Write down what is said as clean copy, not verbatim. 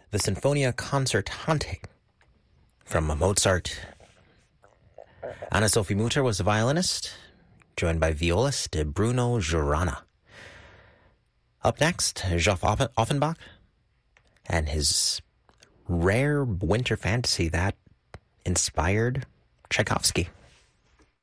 the Sinfonia Concertante from Mozart. Anna-Sophie Mutter was the violinist, joined by violist Bruno Giurana. Up next, Geoff Offenbach and his rare winter fantasy that inspired Tchaikovsky.